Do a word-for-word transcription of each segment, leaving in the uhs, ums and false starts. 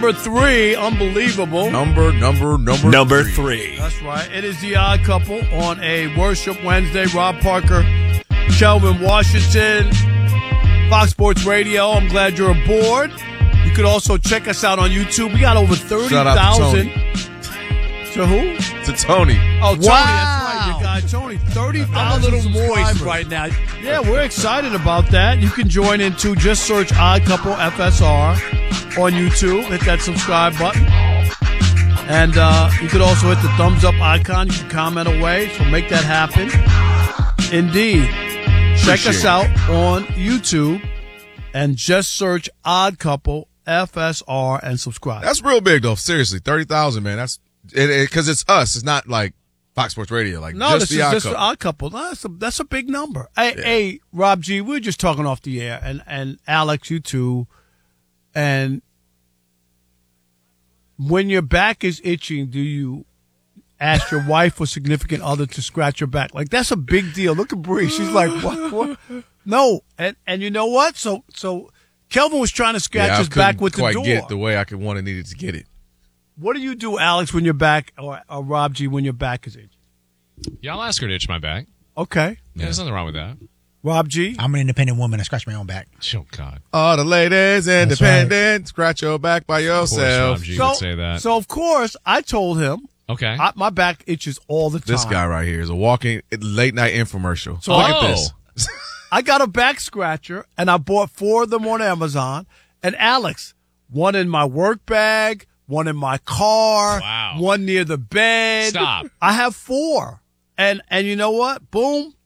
number three. Unbelievable. Number, number, number, Number three. three. That's right. It is The Odd Couple on a Worship Wednesday. Rob Parker, Kelvin Washington, Fox Sports Radio. I'm glad you're aboard. You could also check us out on YouTube. We got over thirty thousand. To who? To Tony. Oh, Tony, Wow. that's right. Your guy, Tony. thirty thousand I'm a little moist subscribers. right now. Yeah, we're excited about that. You can join in too. Just search Odd Couple F S R on YouTube. Hit that subscribe button. And uh, you could also hit the thumbs up icon. You can comment away. So make that happen. Indeed. Check Appreciate us out on YouTube and just search Odd Couple F S R and subscribe. That's real big, though. Seriously, thirty thousand, man. That's it because it, it's us. It's not like Fox Sports Radio. Like No, just this the is Odd just Couple. the Odd Couple. No, that's a, that's a big number. Hey, Yeah. hey, Rob G, we were just talking off the air, and, and Alex, you too. And when your back is itching, do you ask your wife or significant other to scratch your back? Like, that's a big deal. Look at Bree. She's like, what? what? No. And and you know what? So so Kelvin was trying to scratch yeah, I his back couldn't with the quite door. get the way I could want and needed to get it. What do you do, Alex, when your back, or, or Rob G, when your back is itching? Yeah, I'll ask her to itch my back. Okay. Yeah, there's nothing wrong with that. Rob G? I'm an independent woman. I scratch my own back. Oh, God. All the ladies That's independent. Scratch your back by Of course, yourself. Rob G So, would say that. so of course, I told him okay. I, my back itches all the time. This guy right here is a walking late night infomercial. So Look oh. at this. I got a back scratcher, and I bought four of them on Amazon. And Alex, one in my work bag, one in my car, Wow. one near the bed. Stop. I have four. And and you know what? Boom.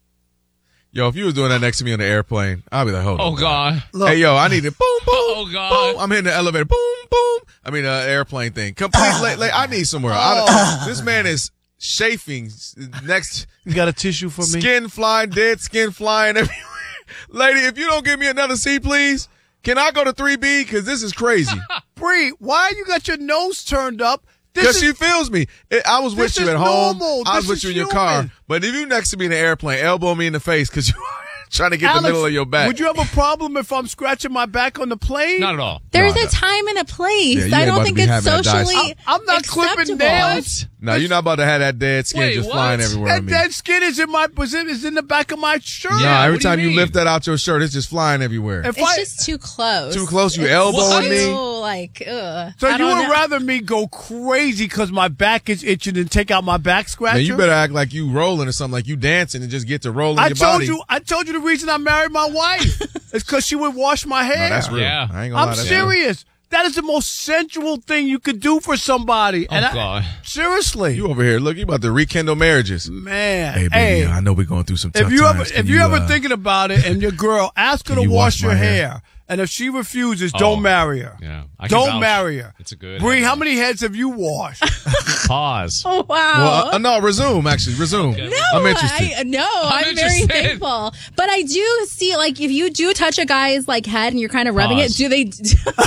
Yo, if you was doing that next to me on the airplane, I'd be like, hold Oh, on. God. Look, Hey, yo, I need it. Boom, boom. Oh, God. Boom. I'm hitting the elevator. Boom, boom. I mean, uh, airplane thing. Complete. late, late. I need somewhere. I, this man is chafing next. you got a tissue for me? Skin flying, dead skin flying everywhere. Lady, if you don't give me another seat, please, can I go to three B? Because this is crazy. Bree, why you got your nose turned up? This Because is, she feels me. It, I was with this you is at home. normal. I was This with is you in your human. car. But if you next to me in the airplane, elbow me in the face because you trying to get Alex, the middle of your back. would you have a problem if I'm scratching my back on the plane? Not at all. There's No, a no. time and a place. Yeah, you I ain't don't about to think be it's having a dice. socially I'm not clipping acceptable. nails. No, you're not about to have that dead skin Wait, just what? flying everywhere on That me. dead skin is in my was in, is in the back of my shirt. no, Yeah, every what do you time you, mean? lift that out your shirt, it's just flying everywhere. If It's I, just too close. Too close, you It's elbowing too, me? like, ugh. so I you don't would know. rather me go crazy because my back is itching and take out my back scratcher? Now you better act like you rolling or something, like you dancing and just get to rolling I your told body. you. I told you the reason I married my wife is because she would wash my No, hair. that's real. Yeah. I ain't gonna I'm lie, that's real. serious. That is the most sensual thing you could do for somebody. Oh, and I- God. seriously, You over here, look, you about to rekindle marriages. man. Hey, baby, hey, I know we're going through some tough if you ever times. Can if you, ever uh, thinking about it, and your girl ask her can to you wash wash your my hair, hair? and if she refuses, Oh, don't marry her. Yeah. I can Don't vouch. marry her. It's a good Bree, head how nod. many heads have you washed? Pause. Oh, wow. Well, uh, no, resume, actually. Resume. Okay. No, I'm interested. I, no, I'm, very interested. thankful. But I do see, like, if you do touch a guy's like head and you're kind of rubbing Pause. it, do they?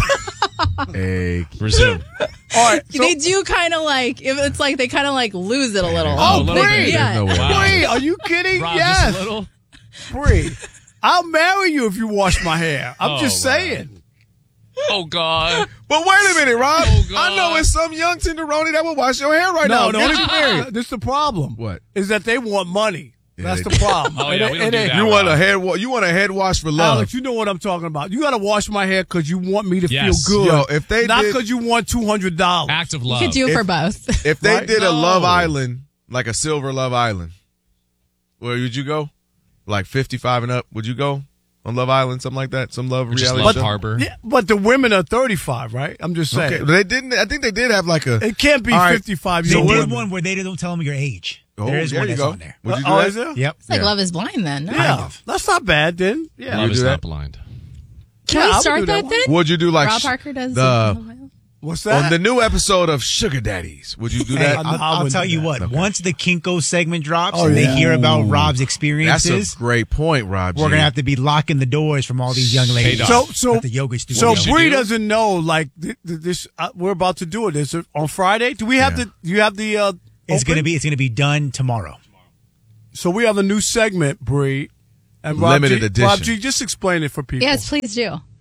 Hey, Resume. All right. So, they do kind of like if it's like they kind of like lose it a little. oh, a little Bree. bit. Yeah. no way. Wow. Bree, are you kidding? Rob, yes. just a little. Bree, I'll marry you if you wash my hair. I'm Oh, just wow. saying. Oh, God. But wait a minute, Rob. Oh, God. I know it's some young tenderoni that will wash your hair right No, now. no, Get this, it married. this is the problem. What? Is that they want money. Yeah, That's they the do. problem. Oh, yeah, It- we don't it do ain't- that. You want a Rob. head wa- You want a head wash for love. Alex, you know what I'm talking about. You got to wash my hair because you want me to Yes. feel good. Yo, if they not did- because you want two hundred dollars. Act of You love. could do If- for both. If they Right? did a No. Love Island, like a silver Love Island, where would you go? Like fifty-five and up, would you go on Love Island, something like that? Some love Or just reality Love show? Harbor. Yeah, but the women are thirty-five, right? I'm just saying. Okay, they didn't. I think they did have like a. It can't be All right. fifty-five They year did women. one where they don't tell them your age. Oh, there is there one you that's go. on there. Would you do oh, that? is there? Yep. It's like Yeah. Love is Blind then. No? Yeah, that's not bad then. Yeah. Love do is that? not blind. Can Yeah, I we would start do that that, then? Would you do like Rob sh- Parker does the What's that? on the new episode of Sugar Daddies? Would you do Hey, that? I'm- I'll, I I'll wouldn't tell do you that. what. Okay. Once the Kinko segment drops Oh, and yeah. they hear about Ooh. Rob's That's experiences, a great point, Rob. we're G. gonna have to be locking the doors from all these young ladies. Dog. so so at the yoga studio. so should Bree do? doesn't know like th- th- this. Uh, we're about to do it. Is it on Friday? Do we have Yeah. the? Do you have the? Uh, it's open? gonna be it's gonna be done tomorrow. So we have a new segment, Bree. And Rob Limited G, edition. Rob G, just explain it for people. Yes, please do.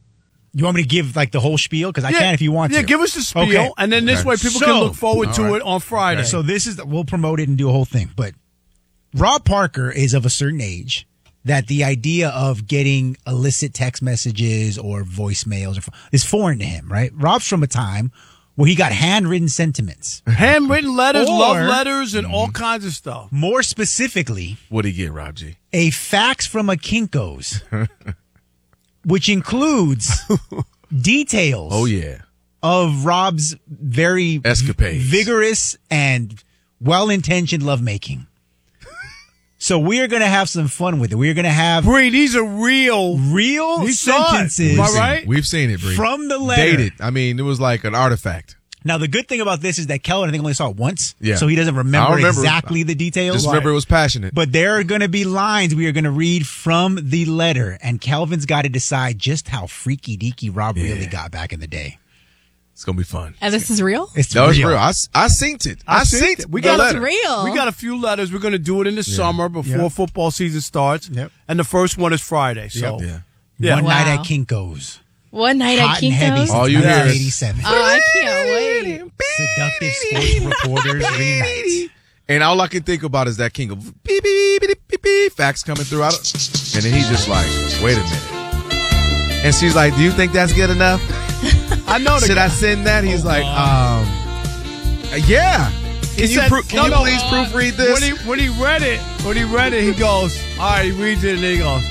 You want me to give like the whole spiel? Because I Yeah, can if you want yeah, to. give us the spiel, Okay. and then this Okay. way people So- can look forward All to right. it on Friday. So this is we'll promote it and do a whole thing. But Rob Parker is of a certain age that the idea of getting illicit text messages or voicemails or, is foreign to him. Right? Rob's from a time where he got handwritten sentiments. Handwritten letters, Or- love letters, and all kinds of stuff. More specifically, What'd he get, Rob G? a fax from a Kinko's, which includes details. Oh, yeah. Of Rob's very Escapades. vigorous and well-intentioned lovemaking. So we are going to have some fun with it. We are going to have Bree, these are real. real He saw it. sentences Am I right? We've seen it, Bree. from the letter. Dated. I mean, it was like an artifact. Now, the good thing about this is that Keller, I think, only saw it once. Yeah. So he doesn't I remember, remember. exactly the details. Just remember it was passionate. But there are going to be lines we are going to read from the letter, and Kelvin's got to decide just how freaky deaky Rob really got back in the day. It's going to be fun. And this is real? It's No, real. it's real. I, s- I synced it. I, seen synced it. We the got letter. It's real. We got a few letters. We're going to do it in the summer before Yep. football season starts. Yep. And the first one is Friday. So Yeah. Yeah. One night Wow. at Kinko's. One night Hot at and heavy Kinko's. since All you hear is- nineteen eighty-seven. Oh, I can't wait. Seductive sports reporters reunite. And all I can think about is that king of beep, beep, beep, beep, beep, facts coming through. I don't- And then he's just like, wait a minute. And she's like, do you think that's good enough? I know the Should guy. I send that? He's like, um, uh, yeah. Can He you, said- pro- can no, you no, please uh, proofread this? When he, when he read it, when he read it, he goes, all right, he reads it and then he goes,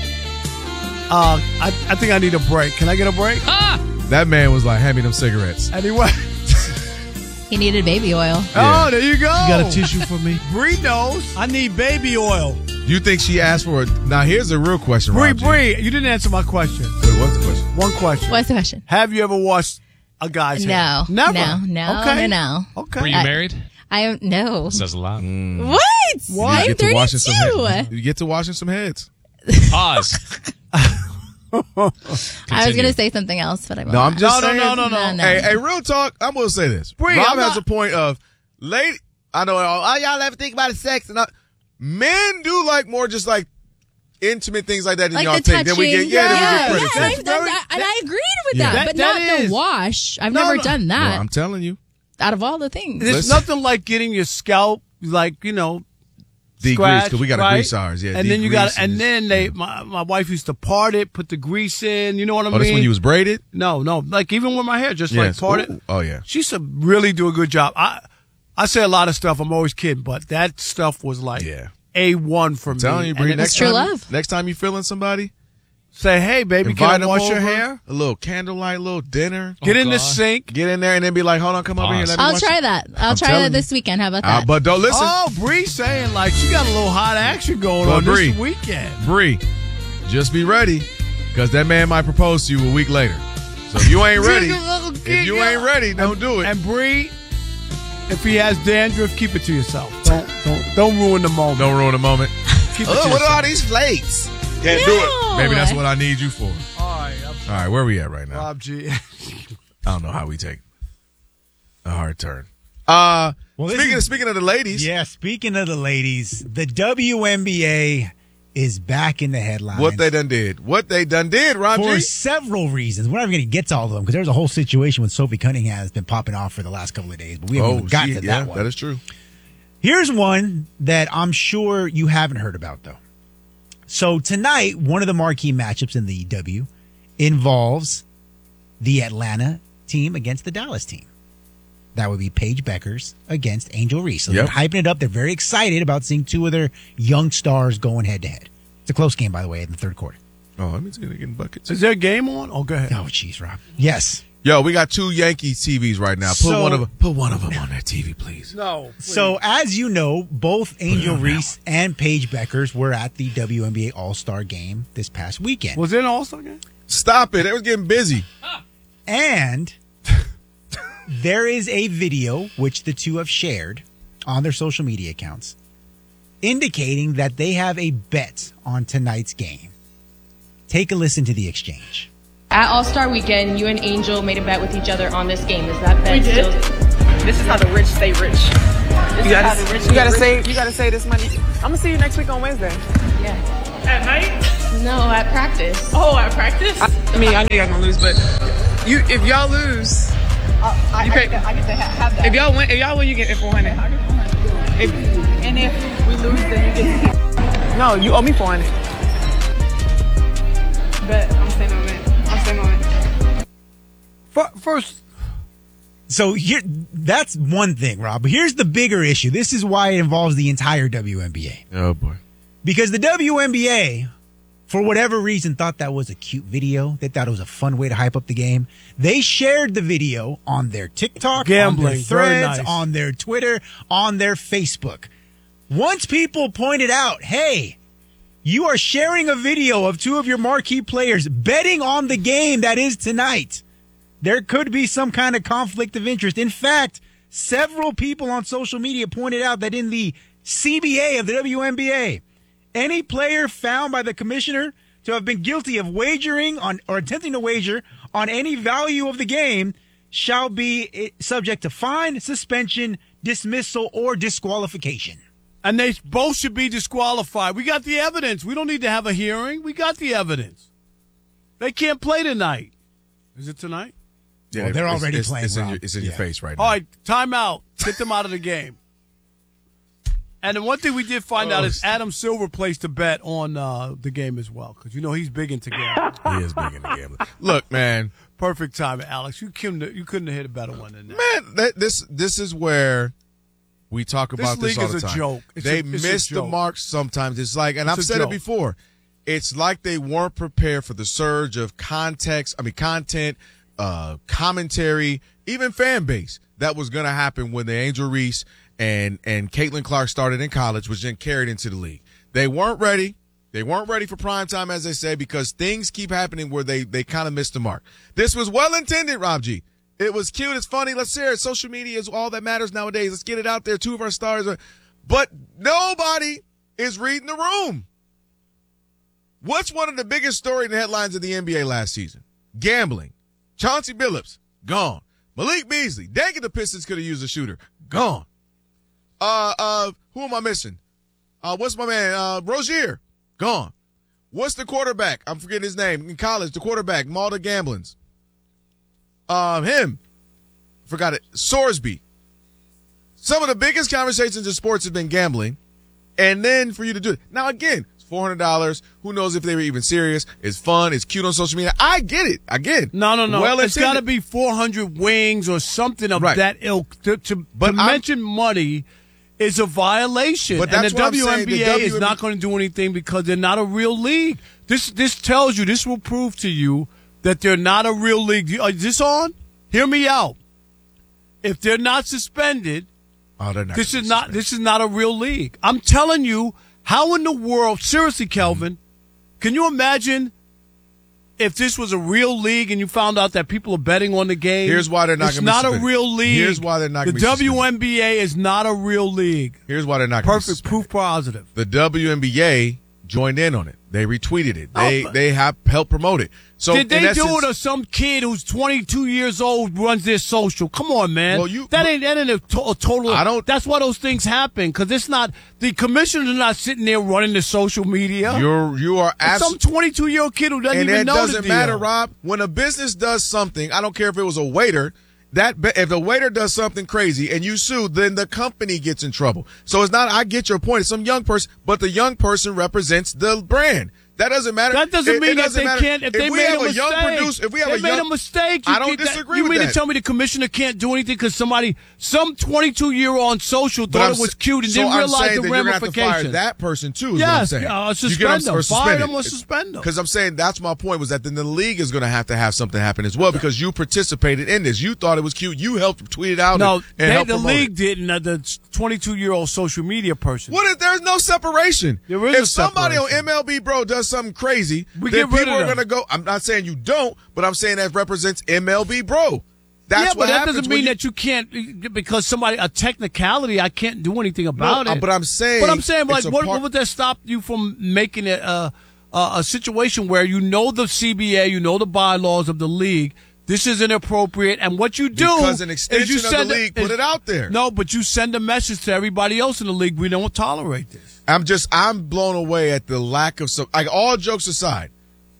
uh, I, I think I need a break. Can I get a break? That man was like, hand me them cigarettes. And he went, He needed baby oil. oh, there you go. You got a tissue for me? Bree knows. I need baby oil. You think she asked for it? Now, here's a real question, Bree, Rob G. Bree, you didn't answer my question. Wait, what's the question? One question. What's the question? Have you ever washed a guy's No. hair? Never. No, no, okay. no, no. Okay. Were you I- married? I don't know. Says a lot. What? What? I'm You get to washing some thirty-two. heads. You get to washing some heads. Pause. I was Continue. going to say something else, but I won't. No, I'm just No, no, saying. no, no, no. No, no. Hey, hey, real talk. I'm gonna say this. Bree, Rob I'm has not- a point of, lady. I know all y'all ever think about sex, and I, men do like more just like intimate things like that than Like y'all the think. Then we get touching. yeah, then we yeah, get credit. yeah, for it. I've done very- that, and I agreed with Yeah. that, That- but that not is- the wash. I've No, never no. done that. Well, I'm telling you, out of all the things. There's Listen. nothing like getting your scalp, like, you know, the grease scratched, because we got to right? grease ours. Yeah, and then you got, degrease and is- then they, yeah. my, my wife used to part it, put the grease in. You know what I Oh, mean? that's when you was braided. no, no, like even with my hair, just like Yes. part it. Ooh. Oh yeah. She used to really do a good job. I, I say a lot of stuff. I'm always kidding, but that stuff was like Yeah. A one for me. Telling you, And Bree. it- Next That's true time, love. Next time you feeling somebody, say, hey, baby, invite can I them wash your over, hair? A little candlelight, a little dinner. Get in the God. sink. Get in there and then be like, hold on, come over here. Pause. Let me I'll wash try it. that. I'll I'm try telling that you. this weekend. How about Uh, that? but don't listen, Oh, Bree saying like she got a little hot action going But on Bree. this weekend. Bree, just be ready because that man might propose to you a week later. So if you ain't ready, if you ain't ready, don't do it. And Bree, if he has dandruff, keep it to yourself. Don't don't don't ruin the moment. Don't ruin the moment. Keep it to Oh, what are yourself. all these flakes? Can't do it. Maybe that's what I need you for. All right, I'm All right, where we at right now? Rob G. I don't know how we take a hard turn. Uh, Well, this speaking is- of speaking of the ladies, Yeah, speaking of the ladies, the W N B A is back in the headlines. what they done did, what they done did, Rob for G. several reasons. We're not even going to get to all of them because there's a whole situation with Sophie Cunningham that's been popping off for the last couple of days, but we haven't Oh, even gotten she- to yeah, that one. that is true. Here's one that I'm sure you haven't heard about, though. So tonight, one of the marquee matchups in the W involves the Atlanta team against the Dallas team. That would be Paige Beckers against Angel Reese. So Yep. they're hyping it up. They're very excited about seeing two of their young stars going head to head. It's a close game, by the way, in the third quarter. Oh, let me see they getting buckets. Is there a game on? Oh, go ahead. Oh, jeez, Rob. Yes. Yo, we got two Yankee T Vs right now. Put So- one of them. Put one of them on that T V, please. No. So, as you know, both Angel Reese and Paige Beckers were at the W N B A All-Star game this past weekend. Was it an All-Star game? Stop it! They was getting busy. And there is a video which the two have shared on their social media accounts indicating that they have a bet on tonight's game. Take a listen to the exchange. At All-Star Weekend, you and Angel made a bet with each other on this game. Is that bet We did. still? This is how the rich stay rich. This You is gotta, how the rich you gotta get save. You gotta save this money. I'm gonna see you next week on Wednesday. rich. Yeah. At night? No, at practice. Oh, at practice. I, I mean, I know you're gonna lose, but You, if y'all lose, I, You I, pay- get, to, I get to ha- have that. if y'all win, if y'all win, you get four hundred. I get four hundred. If, And if we lose, then you get to no, you owe me four hundred. bet. I'm staying on it. I'm staying on it. Fir- First, So here, that's one thing, Rob. But here's the bigger issue. This is why it involves the entire W N B A. Oh boy. Because the W N B A, for whatever reason, thought that was a cute video. They thought it was a fun way to hype up the game. They shared the video on their TikTok, Gambling, on their very threads, nice. on their Twitter, on their Facebook. Once people pointed out, hey, you are sharing a video of two of your marquee players betting on the game that is tonight, there could be some kind of conflict of interest. In fact, several people on social media pointed out that in the C B A of the W N B A, any player found by the commissioner to have been guilty of wagering on or attempting to wager on any value of the game shall be eh, subject to fine, suspension, dismissal, or disqualification. and they both should be disqualified. We got the evidence. We don't need to have a hearing. We got the evidence. They can't play tonight. Is it tonight? Yeah, Well, they're it's- already it's, playing, It's in, Rob. your, it's in Yeah. your face right now. All right, timeout. Get them out of the game. And the one thing we did find out is Adam Silver placed a bet on uh, the game as well, because you know he's big into gambling. He is big in the gambling. Look, man, Perfect timing, Alex. You couldn't you couldn't have hit a better one than that. man, that, this this is where we talk This about this, league all is the a time. joke. It's they a- it's a miss the joke. mark sometimes. It's like, and It's I've a said joke. it before. It's like they weren't prepared for the surge of context. I mean, content, uh, commentary, even fan base that was going to happen when the Angel Reese and and Caitlin Clark started in college, which then carried into the league. They weren't ready. They weren't ready for prime time, as they say, because things keep happening where they, they kind of missed the mark. This was well intended, Rob G. It was cute. It's funny. Let's share it. Social media is all that matters nowadays. Let's get it out there. Two of our stars are, but nobody is reading the room. What's one of the biggest story in the headlines of the N B A last season? Gambling. Chauncey Billups, gone. Malik Beasley, dang it, the Pistons could have used a shooter. Gone. Uh, uh, who am I missing? Uh, what's my man? Uh, Rozier, gone. What's the quarterback? I'm forgetting his name. In college, the quarterback, Malta Gamblins. Um, him. Forgot it. Sorsby. Some of the biggest conversations in sports have been gambling. And then for you to do it. Now, again, it's four hundred dollars. Who knows if they were even serious? It's fun. It's cute on social media. I get it. I get it. No, no, no. Well it's got to intended. be four hundred wings or something of Right. that ilk. To, to, But to I'm- mention money is a violation. But and that's the what I'm saying. W N B A The is W N B A not going to do anything because they're not a real league. This this tells you, this will prove to you that they're not a real league. Is this on? Hear me out. If they're not suspended, Oh, they're not this gonna is not suspend. this is not a real league. I'm telling you, how in the world, seriously, Kelvin, can you imagine if this was a real league and you found out that people are betting on the game? Here's why they're not It's gonna be not a suspended. real league. Here's why they're not The gonna be suspended. W N B A is not a real league. Here's why they're not gonna be Perfect suspended. proof positive. The W N B A joined in on it. They retweeted it. They Oh, but- they have helped promote it. So Did they in do essence- it or some kid who's twenty-two years old runs their social? Come on, man. Well, you- that ain't that ain't a, to- a total. I don't- That's why those things happen because it's not the commissioners are not sitting there running the social media. You're you are It's some absolutely. twenty-two year old kid who doesn't And even it know doesn't the deal. matter, Rob. When a business does something, I don't care if it was a waiter. That be- if the waiter does something crazy and you sue, then the company gets in trouble. So it's not. I get your point. It's some young person, but the young person represents the brand. That doesn't matter. That doesn't It- mean it that doesn't they matter. can't. If, they we made have a a mistake, young producer, if we have they a made young, a mistake. You I don't can't- disagree You with mean that. to tell me the commissioner can't do anything because somebody, some twenty-two year old on social But thought I'm it was s- cute and so didn't I'm realize saying the that you're gonna have to fire ramifications? that person too. Is Yes, what I'm saying. uh, You suspend get what I'm- them. or Fire suspend them it. or suspend them. Because I'm saying that's my point was that then the league is going to have to have something happen as well because you participated in this. You thought it was cute. You helped tweet it out. No, and, and they, help the promote league it. didn't. Uh, the twenty-two year old social media person. What if there's no separation? There is if a somebody on separation. M L B Bro does something crazy, We then get rid people of are them. going to go. I'm not saying you don't, but I'm saying that represents M L B Bro. That's yeah, what but that happens doesn't when mean you- that you can't because somebody a technicality. I can't do anything about No, it. but I'm saying But I'm saying, it's like, a what, part- what would that stop you from making it a, a a situation where you know the C B A, you know the bylaws of the league. This is inappropriate, and what you do Because an is extension you of the send a- league put is- it out there. No, but you send a message to everybody else in the league. We don't tolerate this. I'm just I'm blown away at the lack of some. Like all jokes aside,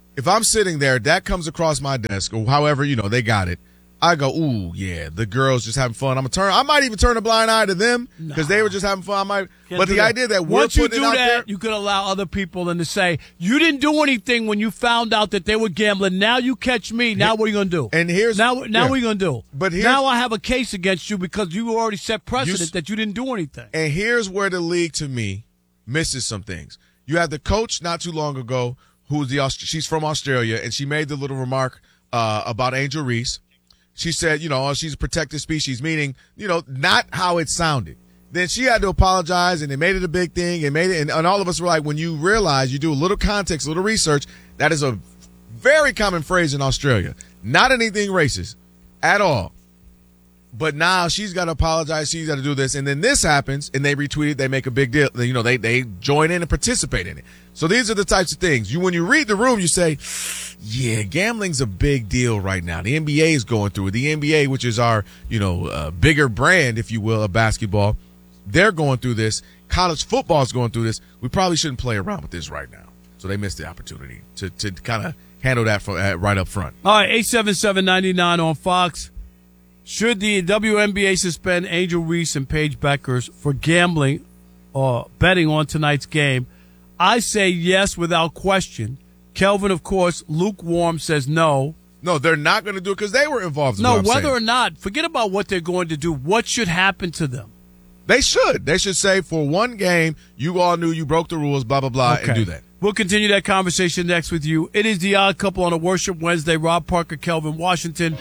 if I'm sitting there, that comes across my desk, or however, you know, they got it. I go, ooh, yeah, the girls just having fun. I'm gonna turn. I might even turn a blind eye to them because they were just having fun. I might, Can't but the that. idea that we're once you putting do it out that, there, you could allow other people and to say you didn't do anything when you found out that they were gambling. Now you catch me. Now what are you gonna do? And here's now. Now yeah. what are you gonna do? But here's, now I have a case against you because you already set precedent You s- that you didn't do anything. And here's where the league, to me, misses some things. You had the coach not too long ago, who's the Aust- she's from Australia, and she made the little remark uh, about Angel Reese. She said, you know, oh, she's a protected species, meaning, you know, not how it sounded. Then she had to apologize, and they made it a big thing, and made it, and, and all of us were like, when you realize you do a little context, a little research, that is a very common phrase in Australia. Not anything racist at all. But now she's got to apologize. She's got to do this. And then this happens, and they retweet it. They make a big deal. You know, they, they join in and participate in it. So these are the types of things. You When you read the room, you say, yeah, gambling's a big deal right now. The N B A is going through it. The N B A, which is our, you know, uh, bigger brand, if you will, of basketball, they're going through this. College football is going through this. We probably shouldn't play around with this right now. So they missed the opportunity to, to kind of handle that for, uh, right up front. All right, eight seven seven, nine nine on Fox. Should the W N B A suspend Angel Reese and Paige Beckers for gambling or betting on tonight's game? I say yes without question. Kelvin, of course, lukewarm, says no. No, they're not going to do it because they were involved. is No, what I'm whether saying. or not, forget about what they're going to do. What should happen to them? They should. They should say, for one game, you all knew you broke the rules, blah, blah, blah, and do that. We'll continue that conversation next with you. It is The Odd Couple on a Worship Wednesday. Rob Parker, Kelvin Washington.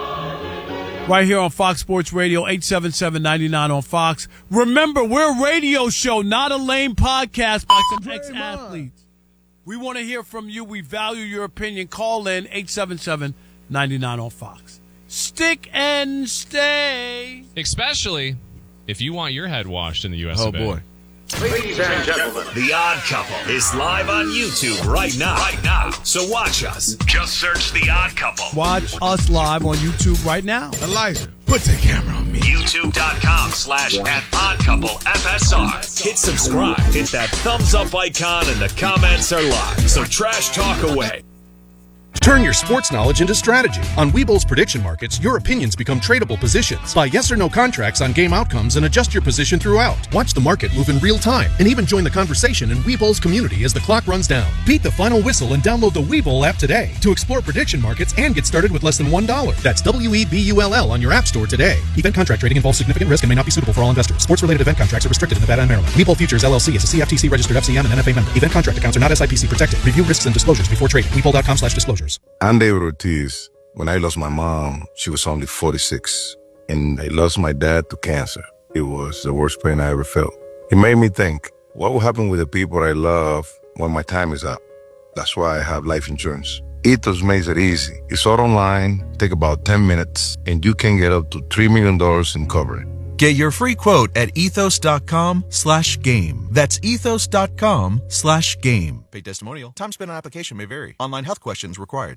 Right here on Fox Sports Radio, eight seven seven, nine nine on Fox. Remember, we're a radio show, not a lame podcast by some ex-athletes. We want to hear from you. We value your opinion. Call in, eight seven seven, nine nine on Fox. Stick and stay. Especially if you want your head washed in the U S Oh, of A. boy. Ladies and gentlemen, The Odd Couple is live on YouTube right now. Right now. So watch us. Just search The Odd Couple. Watch us live on YouTube right now. Elijah, put the camera on me. YouTube.com slash at Odd Couple F S R. Hit subscribe. Hit that thumbs up icon and the comments are live. So trash talk away. Turn your sports knowledge into strategy. On Webull's prediction markets, your opinions become tradable positions. Buy yes or no contracts on game outcomes and adjust your position throughout. Watch the market move in real time and even join the conversation in Webull's community as the clock runs down. Beat the final whistle and download the Webull app today to explore prediction markets and get started with less than one dollar. That's W E B U L L on your app store today. Event contract trading involves significant risk and may not be suitable for all investors. Sports-related event contracts are restricted in Nevada and Maryland. Webull Futures L L C is a C F T C registered F C M and N F A member. Event contract accounts are not S I P C protected. Review risks and disclosures before trading. Webull.com slash disclosures. I'm David Ortiz. When I lost my mom, she was only forty-six. And I lost my dad to cancer. It was the worst pain I ever felt. It made me think, what will happen with the people I love when my time is up? That's why I have life insurance. Ethos makes it easy. It's all online, take about ten minutes, and you can get up to three million dollars in coverage. Get your free quote at ethos.com slash game. That's ethos.com slash game. Paid testimonial. Time spent on application may vary. Online health questions required.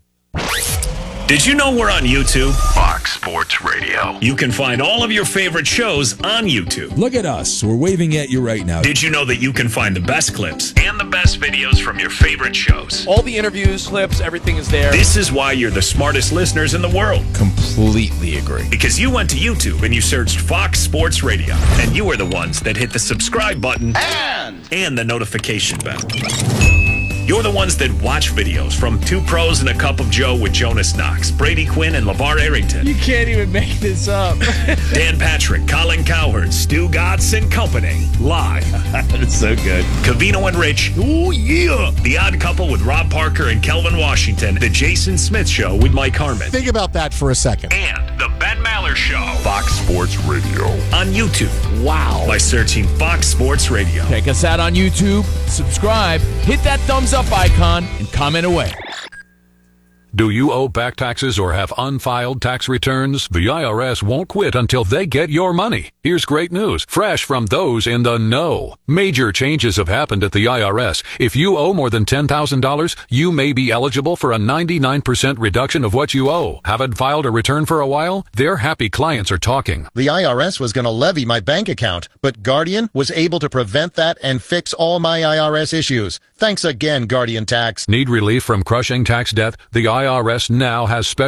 Did you know we're on YouTube? Fox Sports Radio. You can find all of your favorite shows on YouTube. Look at us. We're waving at you right now. Did you know that you can find the best clips and the best videos from your favorite shows? All the interviews, clips, everything is there. This is why you're the smartest listeners in the world. Completely agree. Because you went to YouTube and you searched Fox Sports Radio. And you are the ones that hit the subscribe button and, and the notification bell. You're the ones that watch videos from Two Pros and a Cup of Joe with Jonas Knox, Brady Quinn, and LeVar Arrington. You can't even make this up. Dan Patrick, Colin Cowherd, Stu Gatz and company. Live. That's so good. Covino and Rich. Oh, yeah. The Odd Couple with Rob Parker and Kelvin Washington. The Jason Smith Show with Mike Harmon. Think about that for a second. And The Ben Maller Show. Fox Sports Radio. On YouTube. Wow. By searching Fox Sports Radio. Check us out on YouTube. Subscribe. Hit that thumbs up icon and comment away. Do you owe back taxes or have unfiled tax returns? The I R S won't quit until they get your money. Here's great news, fresh from those in the know. Major changes have happened at the I R S. If you owe more than ten thousand dollars, you may be eligible for a ninety-nine percent reduction of what you owe. Haven't filed a return for a while? Their happy clients are talking. The I R S was going to levy my bank account, but Guardian was able to prevent that and fix all my I R S issues. Thanks again, Guardian Tax. Need relief from crushing tax debt? The I R S now has special